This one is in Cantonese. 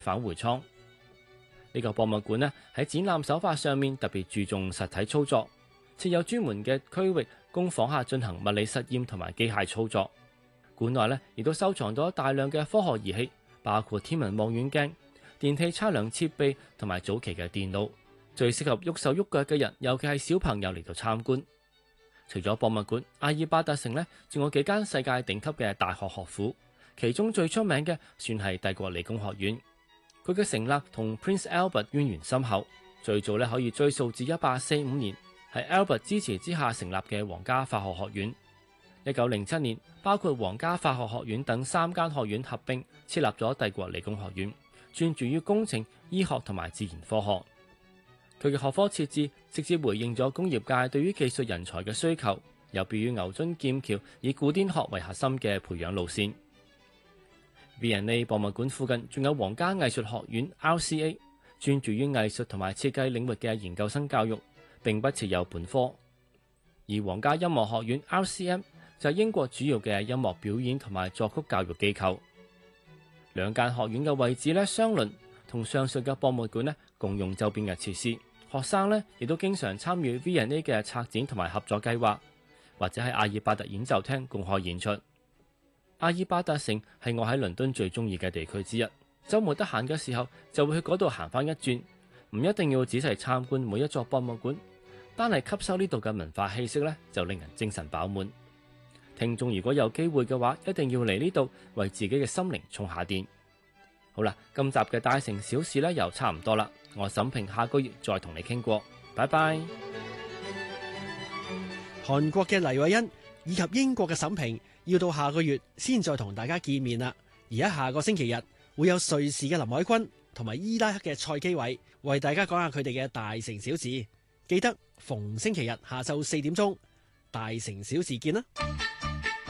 返回艙。呢個博物館呢，喺展覽手法上面特別注重實體操作，設有專門嘅區域供訪客進行物理實驗同埋機械操作。館內呢，亦都收藏咗大量嘅科學儀器，包括天文望遠鏡、電氣測量設備同埋早期嘅電腦，最適合喐手喐腳嘅人，尤其係小朋友嚟到參觀。除咗博物館，阿爾巴特城呢，仲有幾間世界頂級嘅大學學府，其中最出名嘅算係帝國理工學院。佢嘅成立同 Prince Albert 淵源深厚，最早咧可以追溯至1845年，係 Albert 支持之下成立嘅皇家化學學院。1907年，包括皇家化學學院等3間學院合併，設立咗帝國理工學院，專注於工程、醫學同埋自然科學。佢嘅學科設置直接回應咗工業界對於技術人才嘅需求，有別於牛津劍橋以古典學為核心嘅培養路線。V&A 博物館附近仲有皇家藝術學院 RCA， 專注於藝術同埋設計領域嘅研究生教育，並不設有本科。而皇家音樂學院 RCM 就係英國主要嘅音樂表演同埋作曲教育機構。兩間學院嘅位置咧相鄰，同上述嘅博物館咧共用周邊嘅設施。學生咧亦都經常參與 V&A 嘅策展同埋合作計劃，或者喺阿爾巴特演奏廳公開演出。阿爾巴特城係我喺倫敦最中意嘅地區之一，週末得閒嘅時候就會去嗰度行翻一轉，唔一定要仔細參觀每一座博物館，單係吸收呢度嘅文化氣息咧，就令人精神飽滿。聽眾如果有機會嘅話，一定要嚟呢度為自己嘅心靈充下電。好啦，今集嘅大城小事咧又差唔多啦，我沈平下個月再同你傾過，拜拜。 韓國嘅黎慧欣以及英國嘅沈平要到下個月先再同大家見面啦。而喺下個星期日會有瑞士嘅林海坤同埋伊拉克嘅蔡基偉為大家講下佢哋嘅大城小事。記得逢星期日下晝4點鐘，大城小事見啦。